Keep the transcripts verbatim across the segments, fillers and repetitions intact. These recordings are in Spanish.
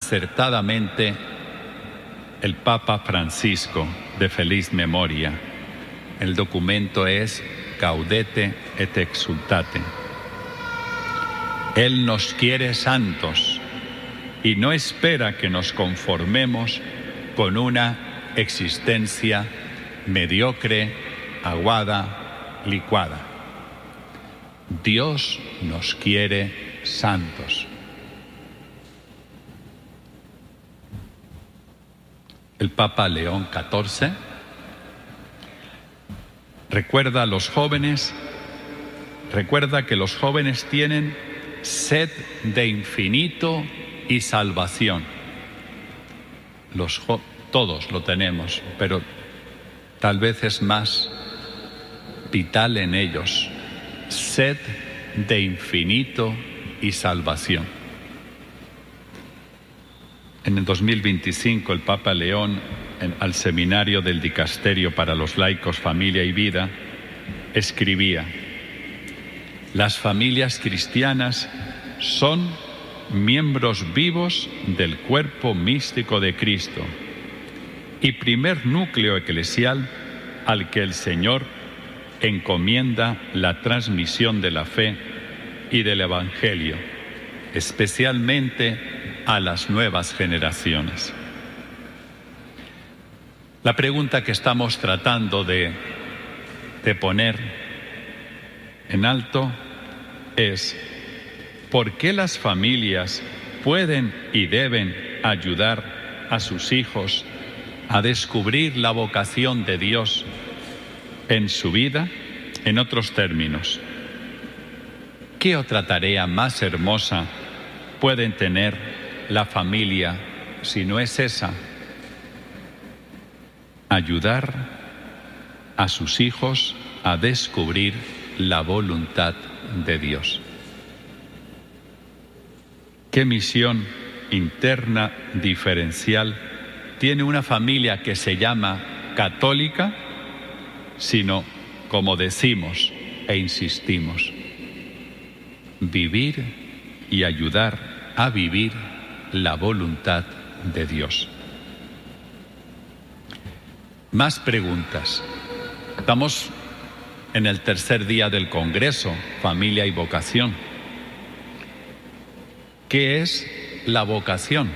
acertadamente el Papa Francisco, de feliz memoria. El documento es Gaudete et Exsultate. Él nos quiere santos y no espera que nos conformemos con una existencia mediocre, aguada, licuada. Dios nos quiere santos. El Papa León catorce recuerda a los jóvenes, recuerda que los jóvenes tienen sed de infinito y salvación. Los jo- todos lo tenemos, pero tal vez es más vital en ellos, sed de infinito y salvación. En el dos mil veinticinco, el Papa León, en, al seminario del Dicasterio para los Laicos, Familia y Vida, escribía: las familias cristianas son miembros vivos del cuerpo místico de Cristo y primer núcleo eclesial al que el Señor encomienda la transmisión de la fe y del Evangelio, especialmente a las nuevas generaciones. La pregunta que estamos tratando de, de poner en alto es: ¿por qué las familias pueden y deben ayudar a sus hijos a descubrir la vocación de Dios en su vida? En otros términos, ¿qué otra tarea más hermosa pueden tener la familia si no es esa? Ayudar a sus hijos a descubrir la voluntad de Dios. ¿Qué misión interna diferencial tiene una familia que se llama católica, sino, como decimos e insistimos, vivir y ayudar a vivir la voluntad de Dios? Más preguntas. Estamos en el tercer día del Congreso, Familia y Vocación. ¿Qué es la vocación?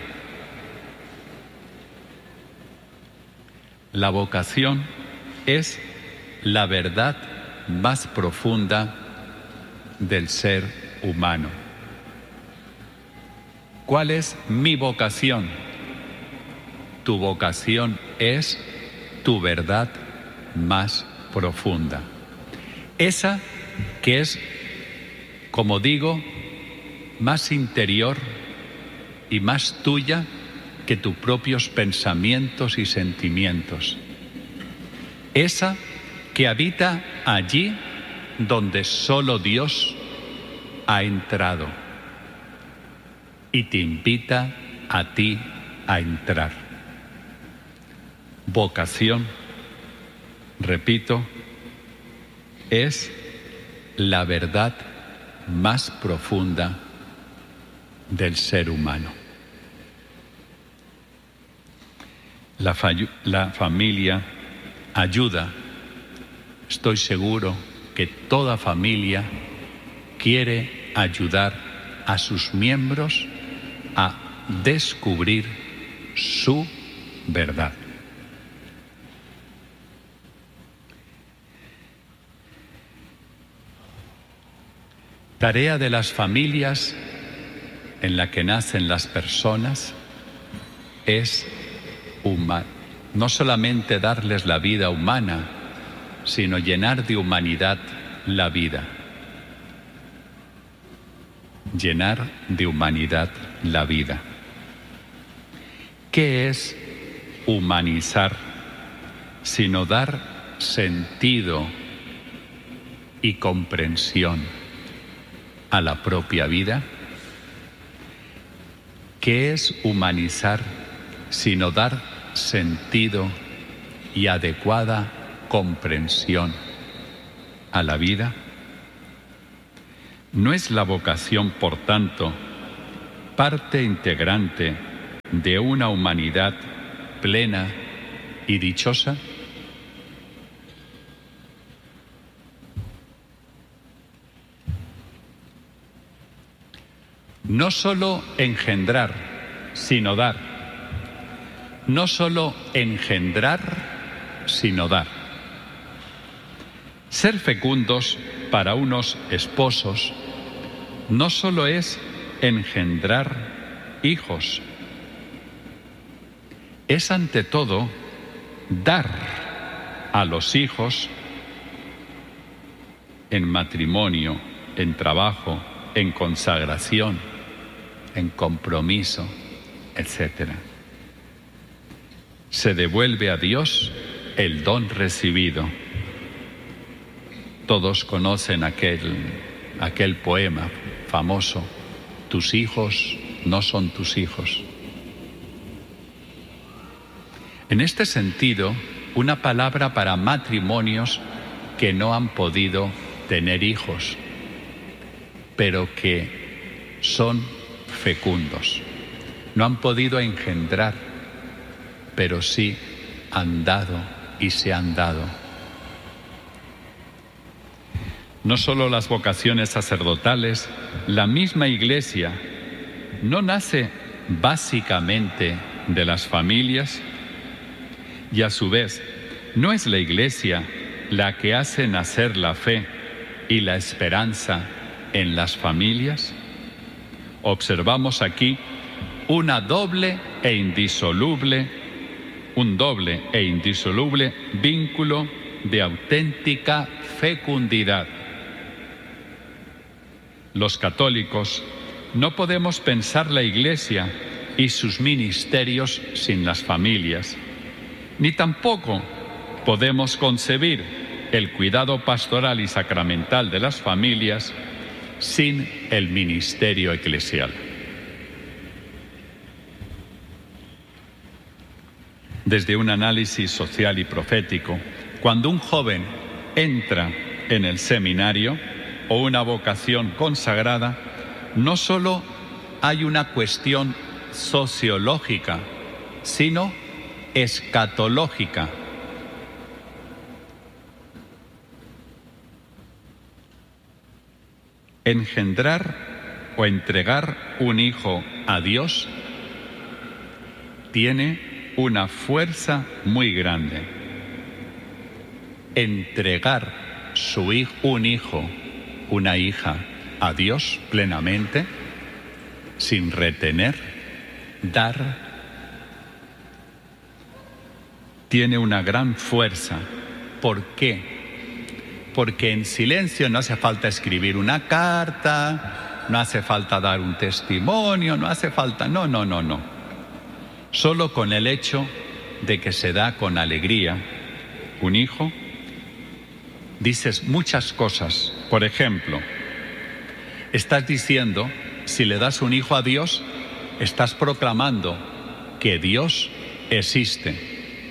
La vocación es la verdad más profunda del ser humano. ¿Cuál es mi vocación? Tu vocación es tu verdad más profunda. Esa que es, como digo, más interior y más tuya que tus propios pensamientos y sentimientos. Esa que habita allí donde solo Dios ha entrado y te invita a ti a entrar. Vocación, repito, es la verdad más profunda del ser humano. La, la familia ayuda. Estoy seguro que toda familia quiere ayudar a sus miembros a descubrir su verdad. Tarea de las familias en la que nacen las personas es huma- no solamente darles la vida humana, sino llenar de humanidad la vida. Llenar de humanidad la vida. ¿Qué es humanizar? Sino dar sentido y comprensión a la propia vida. ¿Qué es humanizar? Sino dar sentido y adecuada comprensión a la vida. ¿No es la vocación, por tanto, parte integrante de una humanidad plena y dichosa? No solo engendrar, sino dar. No solo engendrar, sino dar. Ser fecundos para unos esposos no solo es engendrar hijos, es ante todo dar a los hijos en matrimonio, en trabajo, en consagración, en compromiso, etcétera. Se devuelve a Dios el don recibido. Todos conocen aquel, aquel poema famoso, tus hijos no son tus hijos. En este sentido, una palabra para matrimonios que no han podido tener hijos, pero que son fecundos. No han podido engendrar, pero sí han dado y se han dado. No solo las vocaciones sacerdotales, la misma Iglesia no nace básicamente de las familias, y a su vez, ¿no es la Iglesia la que hace nacer la fe y la esperanza en las familias? Observamos aquí una doble e indisoluble, un doble e indisoluble vínculo de auténtica fecundidad. Los católicos no podemos pensar la Iglesia y sus ministerios sin las familias, ni tampoco podemos concebir el cuidado pastoral y sacramental de las familias sin el ministerio eclesial. Desde un análisis social y profético, cuando un joven entra en el seminario o una vocación consagrada, no solo hay una cuestión sociológica, sino escatológica. Engendrar o entregar un hijo a Dios tiene una fuerza muy grande. Entregar su hijo, un hijo, una hija a Dios plenamente, sin retener, dar, tiene una gran fuerza. ¿Por qué? Porque en silencio no hace falta escribir una carta, no hace falta dar un testimonio, no hace falta, no, no, no, no. Solo con el hecho de que se da con alegría un hijo, dices muchas cosas. Por ejemplo, estás diciendo, si le das un hijo a Dios, estás proclamando que Dios existe.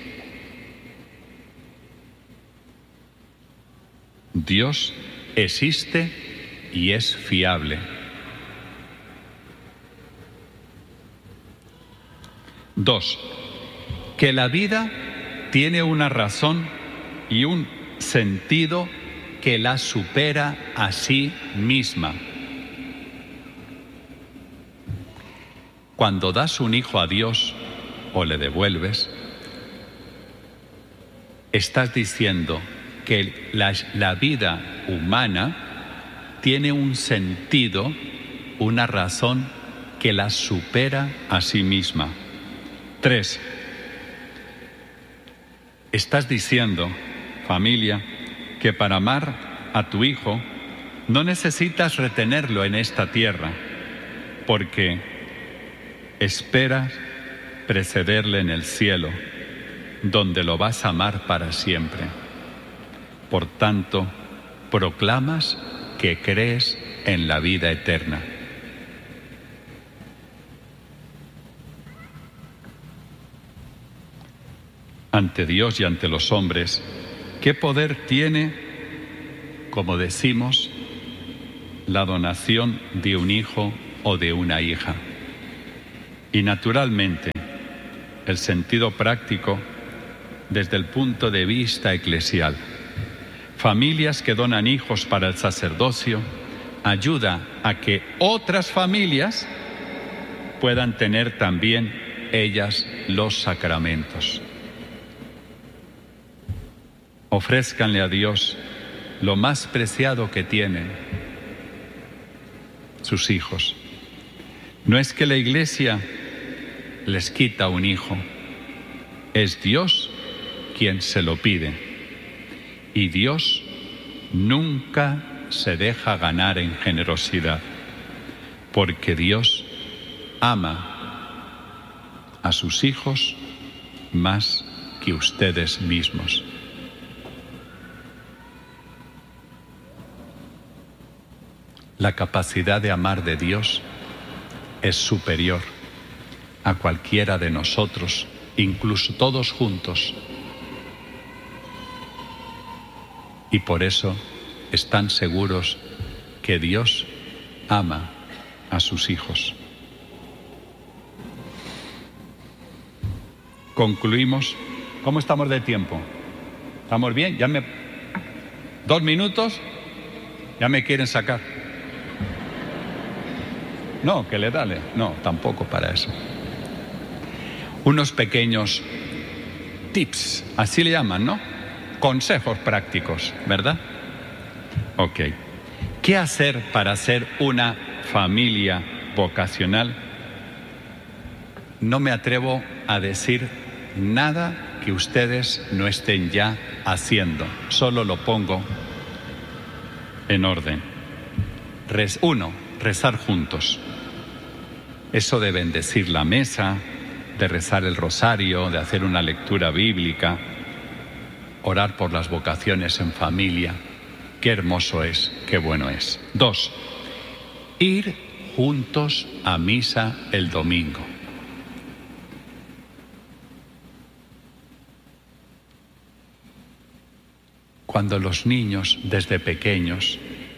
Dios existe y es fiable. Dos, que la vida tiene una razón y un sentido que la supera a sí misma. Cuando das un hijo a Dios o le devuelves, estás diciendo que la, la vida humana tiene un sentido, una razón que la supera a sí misma. Tres, estás diciendo, familia, que para amar a tu hijo no necesitas retenerlo en esta tierra, porque esperas precederle en el cielo, donde lo vas a amar para siempre. Por tanto, proclamas que crees en la vida eterna. Ante Dios y ante los hombres, ¿qué poder tiene, como decimos, la donación de un hijo o de una hija? Y naturalmente, el sentido práctico desde el punto de vista eclesial. Familias que donan hijos para el sacerdocio ayuda a que otras familias puedan tener también ellas los sacramentos. Ofrézcanle a Dios lo más preciado que tienen, sus hijos. No es que la Iglesia les quita un hijo, es Dios quien se lo pide. Y Dios nunca se deja ganar en generosidad, porque Dios ama a sus hijos más que ustedes mismos. La capacidad de amar de Dios es superior a cualquiera de nosotros, incluso todos juntos. Y por eso están seguros que Dios ama a sus hijos. Concluimos. ¿Cómo estamos de tiempo? ¿Estamos bien? Ya me... ¿Dos minutos? ¿Ya me quieren sacar? No, que le dale. No, tampoco para eso. Unos pequeños tips, así le llaman, ¿no? Consejos prácticos, ¿verdad? Ok. ¿Qué hacer para ser una familia vocacional? No me atrevo a decir nada que ustedes no estén ya haciendo. Solo lo pongo en orden. Res, uno, rezar juntos. Eso de bendecir la mesa, de rezar el rosario, de hacer una lectura bíblica, orar por las vocaciones en familia. Qué hermoso es, qué bueno es. Dos, ir juntos a misa el domingo. Cuando los niños desde pequeños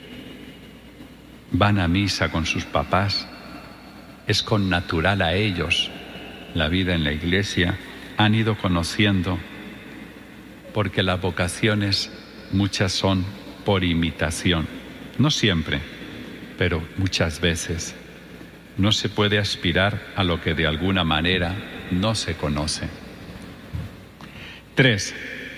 van a misa con sus papás, es con natural a ellos la vida en la iglesia, han ido conociendo, porque las vocaciones muchas son por imitación, no siempre, pero muchas veces. No se puede aspirar a lo que de alguna manera no se conoce. Tres,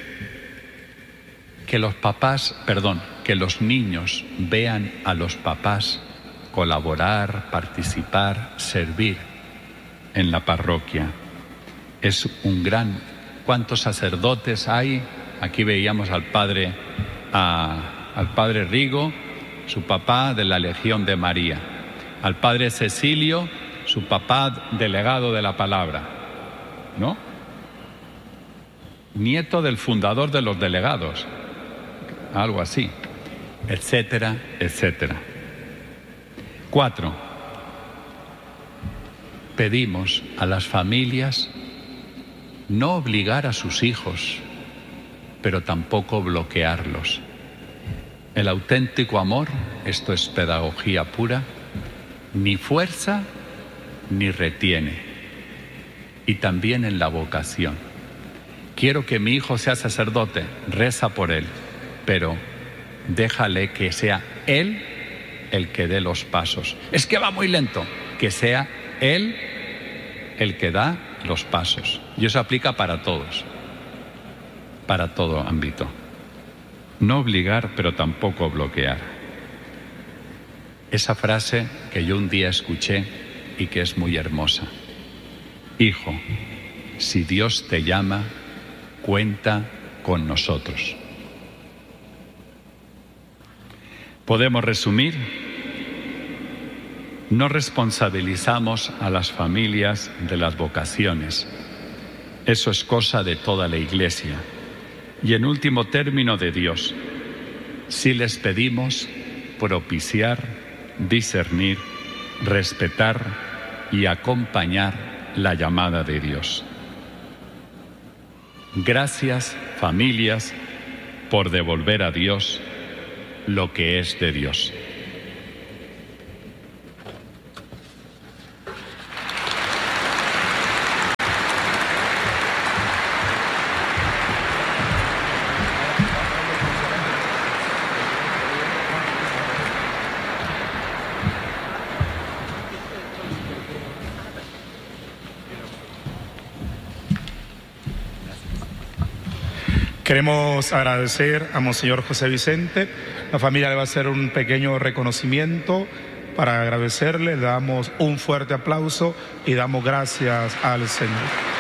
que los papás, perdón, que los niños vean a los papás colaborar, participar, servir en la parroquia. Es un gran... ¿Cuántos sacerdotes hay? Aquí veíamos al padre, a, al padre Rigo, su papá de la Legión de María, al padre Cecilio, su papá delegado de la palabra, ¿no? Nieto del fundador de los delegados, algo así, etcétera, etcétera. Cuatro, pedimos a las familias no obligar a sus hijos, pero tampoco bloquearlos. El auténtico amor, esto es pedagogía pura, ni fuerza ni retiene. Y también en la vocación. Quiero que mi hijo sea sacerdote, reza por él, pero déjale que sea él el que dé los pasos. Es que va muy lento, que sea él el que da los pasos. Y eso aplica para todos, para todo ámbito. No obligar, pero tampoco bloquear. Esa frase que yo un día escuché y que es muy hermosa. Hijo, si Dios te llama, cuenta con nosotros. Podemos resumir, no responsabilizamos a las familias de las vocaciones. Eso es cosa de toda la Iglesia. Y en último término de Dios, sí les pedimos propiciar, discernir, respetar y acompañar la llamada de Dios. Gracias, familias, por devolver a Dios lo que es de Dios. Queremos agradecer a Monseñor José Vicente. La familia le va a hacer un pequeño reconocimiento para agradecerle. Le damos un fuerte aplauso y damos gracias al Señor.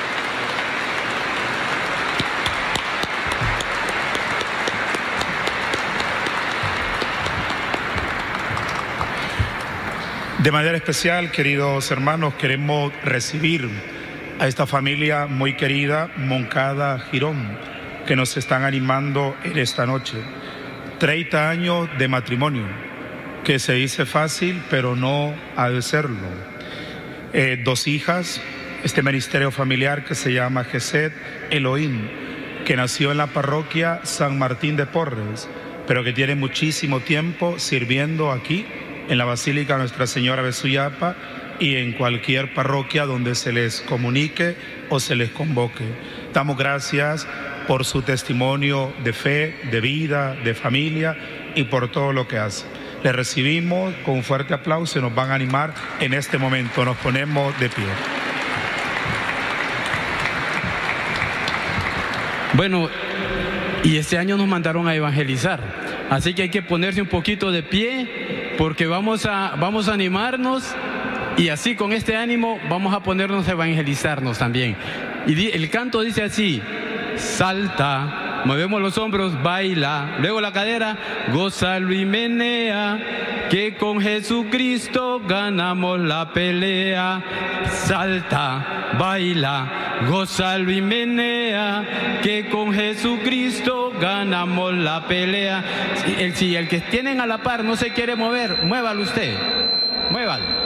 De manera especial, queridos hermanos, queremos recibir a esta familia muy querida, Moncada Girón, que nos están animando en esta noche. treinta años de matrimonio, que se dice fácil, pero no ha de serlo. Eh, dos hijas, este ministerio familiar que se llama Gesed Elohim, que nació en la parroquia San Martín de Porres, pero que tiene muchísimo tiempo sirviendo aquí, en la Basílica Nuestra Señora de Suyapa y en cualquier parroquia donde se les comunique o se les convoque. Damos gracias por su testimonio de fe, de vida, de familia y por todo lo que hace. Les recibimos con un fuerte aplauso y nos van a animar en este momento. Nos ponemos de pie. Bueno, y este año nos mandaron a evangelizar, así que hay que ponerse un poquito de pie porque vamos a, vamos a animarnos y así con este ánimo vamos a ponernos a evangelizarnos también. Y di, el canto dice así: salta, movemos los hombros, baila, luego la cadera, gózalo y menea, que con Jesucristo ganamos la pelea. Salta, baila, gózalo y menea, que con Jesucristo ganamos la pelea. Si el, si el que tienen a la par no se quiere mover, muévalo usted, muévalo.